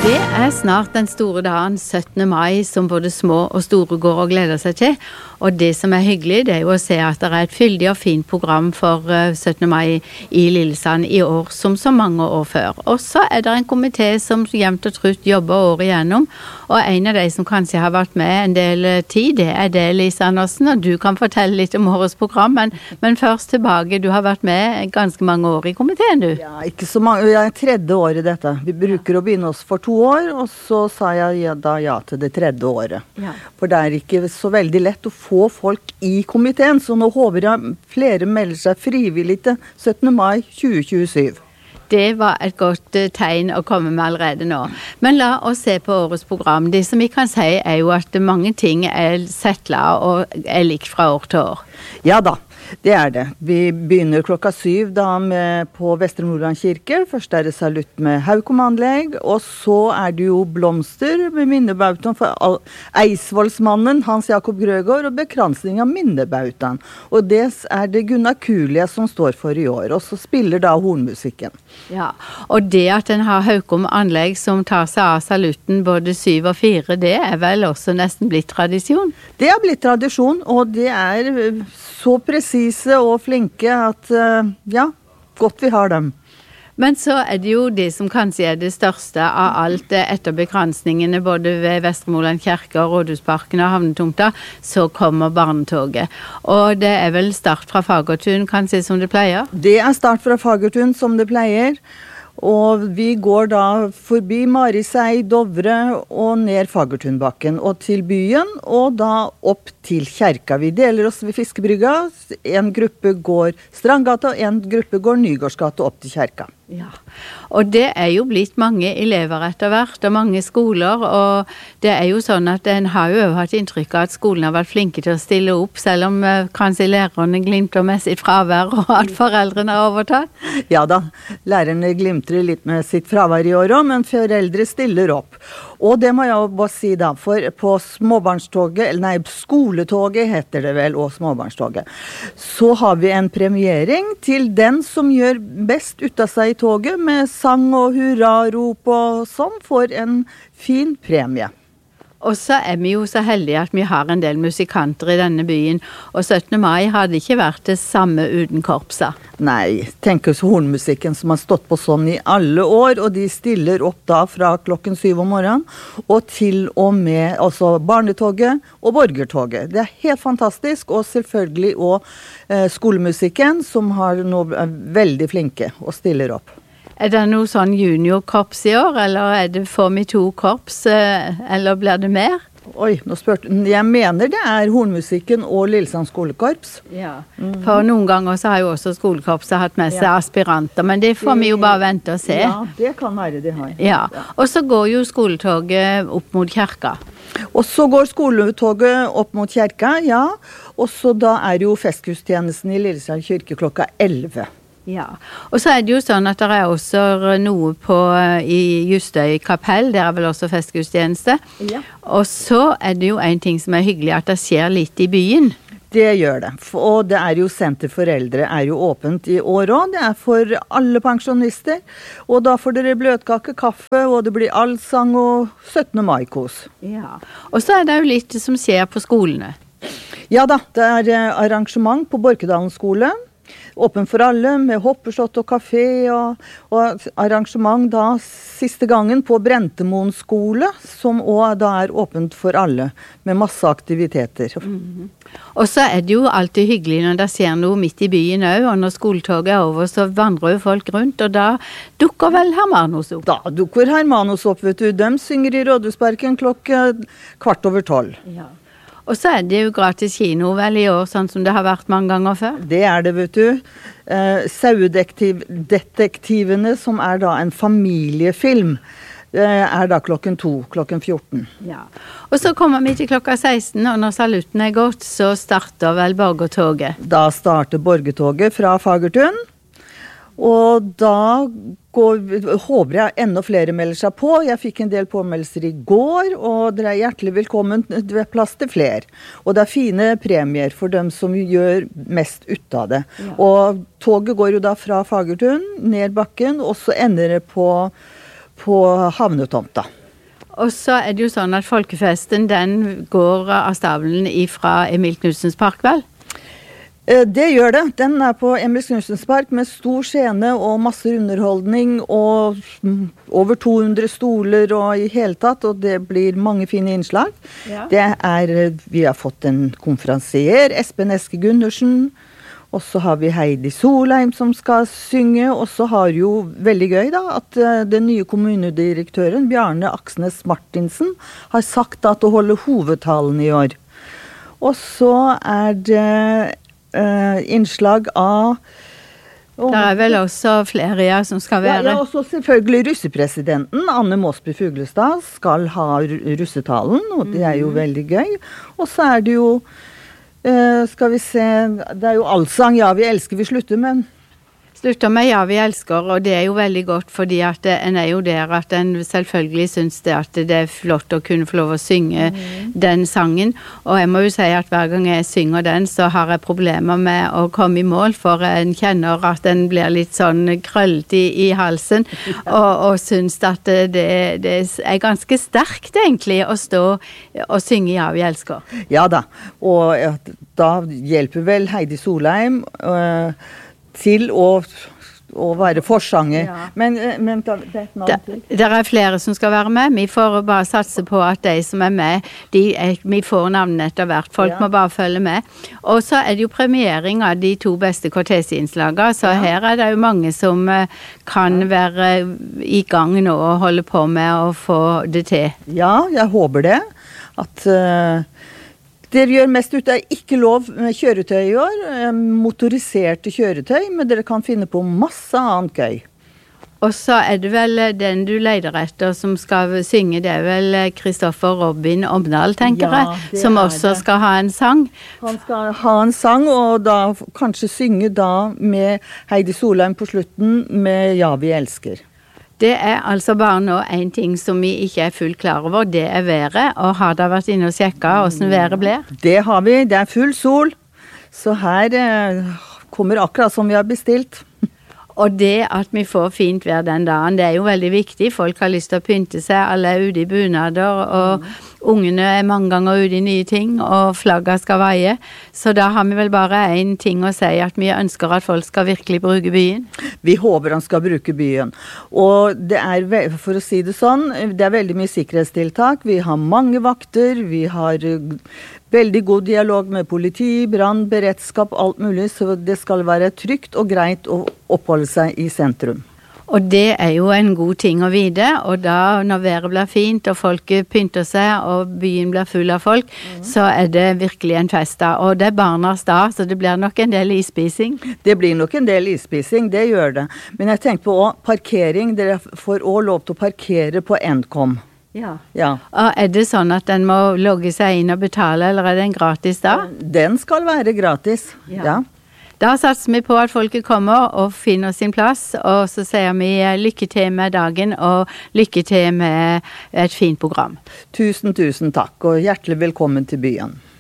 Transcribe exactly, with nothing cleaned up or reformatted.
Det er snart den store dagen, syttende mai, som både små og store går og gleder seg til. Og det som er hyggelig, det er jo å se at det er et fyldig og fint program for syttende mai i Lillesand i år, som så mange år før. Og så er det en komité som jevnt og trutt jobber året igjennom, og en av de som kanskje har vært med en del tid, det er det, Lise Andersen, og du kan fortelle litt om årets program, men, men først tilbake, du har vært med ganske mange år i komiteen, du. Ja, ikke så mange, jeg er tredje år i dette. Vi bruker å begynne oss for to år, og så sa jeg ja, da ja til det tredje året. Ja. For det er ikke så veldig lett å få folk i komiteen, så nå håper jeg flere melder seg frivillig til syttende mai tjue tjuesyv. Det var et godt tegn å komme med allerede nå. Men la oss se på årets program. Det som vi kan si er jo at mange ting er settlet og er likt fra år til år. Ja da, det er det. Vi begynner klokka syv da med, på Vestre Nordland kirke. Først er det salutt med haugkomanlegg, og så er det jo blomster med minnebautaen for Eidsvollsmannen, Hans Jakob Grøgaard, og bekransning av minnebautaen. Og det er det Gunnar Kulia som står for i år, og så spiller da hornmusikken. Ja, og det at den har haugkom anlegg som tar seg av salutten både syv og fire, det er vel også nesten blitt tradisjon? Det er blitt tradisjon, og det er så presise og flinke at, ja, godt vi har dem. Men så er det jo det som kanskje er det største av alt etter bekransningene, både ved Vestermoland kirke og Rådhusparken og Havnetomta, så kommer barnetoget. Og det er vel start fra Fagertun, kanskje, som det pleier? Det er start fra Fagertun, som det pleier. Og vi går da forbi Marisei, Dovre og ned Fagertunbakken og til byen, og da opp til kjerka. Vi deler oss ved Fiskebrygga. En gruppe går Strandgata, og en gruppe går Nygårdsgata opp til kjerka. Ja, og det er jo blitt mange elever etter hvert, og mange skoler, og det er jo sånn at en har jo hatt inntrykk av at skolen har vært flinke til å stille opp, selv om eh, kanskje lærerne glimter med sitt fravær, og at foreldrene har overtatt. Ja da, lærerne glimter litt med sitt fravær i år også, men foreldre stiller opp. Og det må jeg jo bare si da, for på småbarnstoget, eller nei, skoletoget heter det vel, og småbarnstoget, så har vi en premiering til den som gjør best ut av seg i toget, med sang og hurrarop og sånn, får en fin premie. Og så er vi jo så heldige at vi har en del musikanter i denne byen, og syttende mai hadde ikke vært det samme uten korpsa. Nei, tenk oss hornmusikken som har stått på sånn i alle år, og de stiller opp da fra klokken syv om morgenen, og til og med altså barnetoget og borgertoget. Det er helt fantastisk, og selvfølgelig også eh, skolemusikken, som har nå er veldig flinke og stiller opp. Er det noe sånn juniorkorps i år, eller er det får vi to korps, eller blir det mer? Oi, nå spørte jeg. mener det er hornmusikken og Lillesand skolekorps. Ja, for noen ganger så har jo også skolekorpset hatt med seg ja. aspiranter, men det får det, vi jo bare vente og se. Ja, det kan være det har. Ja, og så går jo skoletoget opp mot kjerka. Og så går skoletoget opp mot kjerka, ja, og så da er jo festgudstjenesten i Lillesand kirke klokka elleve. Ja, og så er det jo sånn at det er også noe på i Justøy kapell, der er vel også festgudstjeneste. Ja. Og så er det jo en ting som er hyggelig, at det skjer litt i byen. Det gjør det, og det er jo Senter for eldre er jo åpent i år også, det er for alle pensjonister, og da får dere bløtkake, kaffe, og det blir allsang og syttende mai-kos. Ja, og så er det jo litt som skjer på skolene. Ja da, det er arrangement på Borkedalen skole, åpen for alle, med hoppeslott og kafé, og, og arrangement da siste gangen på Brentemoen skole, som også da er åpent for alle, med masse aktiviteter. Mm-hmm. Og så er det jo alltid hyggelig når det skjer noe midt i byen også, og når skoletoget er over, så vandrer jo folk rundt, og da dukker vel Hermanos opp. Da dukker Hermanos opp, vet du. De synger i Rådhusparken klokka kvart over tolv. Ja. Og så er det jo gratis kino vel i år, sånn som det har vært mange ganger før. Det er det, vet du. Eh, Sauedetektivene, som er da en familiefilm, eh, er da klokken to, klokken fjorten. Ja. Og så kommer vi til klokka seksten, og når salutten er gått, så starter vel borgertoget. Da starter borgertoget fra Fagertun. Og da går, håper jeg enda flere melder seg på. Jeg fikk en del påmeldelser i går, og dere er hjertelig velkommen ved plass til flere. Og det er fine premier for dem som gjør mest ut av det. Ja. Og toget går jo da fra Fagertun, ned bakken, og så ender det på, på havnetomta. Og så er det jo sånn at folkefesten, den går av stabelen ifra Emil Knudsens park, vel? Det gjør det. Den er på Emil Knudsens park med stor scene og masse underholdning og over to hundre stoler og i hele tatt, og det blir mange fine innslag. Ja. Det er, vi har fått en konferansier, Espen Eske Gundersen, og så har vi Heidi Solheim som skal synge, og så har jo veldig gøy da, at den nye kommunedirektøren, Bjarne Aksnes Martinsen, har sagt at å holde hovedtalen i år. Og så er det Uh, innslag av oh, det er vel også flere ja, som skal være ja, ja, også selvfølgelig russepresidenten Anne Måsby Fuglestad skal ha russetalen, og det er jo mm. veldig gøy. Og så er det jo uh, skal vi se, det er jo allsang, ja vi elsker, vi slutter, men Slutter med ja, vi elsker, og det er jo veldig godt, fordi at en er jo der at en selvfølgelig synes det at det er flott å kunne få lov å synge mm. den sangen, og jeg må jo si at hver gang jeg synger den, så har jeg problemer med å komme i mål, for en kjenner at den blir litt sånn krøllet i, i halsen, ja. og, og synes at det, det er ganske sterkt egentlig å stå og synge ja, vi elsker. Ja da, og ja, da hjelper vel Heidi Solheim øh, til å, å være forsanger. Ja. Men, men det er et navn til. Det er flere som skal være med. Vi får bare satse på at de som er med, de er, vi får navnene etter hvert. Folk ja. Må bare følge med. Og så er det jo premiering av de to beste kvartesinnslagene, så ja. Her er det jo mange som kan være i gang nå og holde på med å få det til. Ja, jeg håper det. At uh, dere gjør mest ut, det er ikke lov med kjøretøy i år, motoriserte kjøretøy, men dere kan finne på masse annet gøy. Og så er det vel den du leder etter som skal synge, det er vel Kristoffer Robin Omdal, tenker ja, jeg, som også det. Skal ha en sang. Han skal ha en sang, og da kanskje synge da med Heidi Solheim på slutten med Ja, vi elsker. Det er altså bare nå en ting som vi ikke er fullt klar over, det er været, og har da vært inne og sjekket hvordan været blir? Det har vi, det er full sol, så her eh, kommer akkurat som vi har bestilt. Og det at vi får fint vær den dagen, det er jo veldig viktig. Folk har lyst til å pynte seg, alle er ute i bunader, og mm. ungene er mange ganger ute i nye ting, og flagget skal veie. Så da har vi vel bare en ting å si, at vi ønsker at folk skal virkelig bruke byen. Vi håper han skal bruke byen. Og det er, for å si det sånn, det er veldig mye sikkerhetstiltak. Vi har mange vakter, vi har veldig god dialog med politi, brann, beredskap, alt mulig, så det skal være trygt og greit å oppholde seg i sentrum. Og det er jo en god ting å vite, og da når været blir fint, og folk pynter seg, og byen blir full av folk, mm. så er det virkelig en fest da. Og det er barnas dag, så det blir nok en del isspising. Det blir nok en del isspising, det gjør det. Men jeg tenker på også, parkering, dere får også lov til å parkere på Nkom. Ja. ja. Og er det sånn at den må logge seg inn og betale, eller er den gratis da? Den skal være gratis, ja. ja. Da satser vi på at folket kommer og finner sin plass, og så sier vi lykke til med dagen, og lykke til med et fint program. Tusen, tusen takk, og hjertelig velkommen til byen.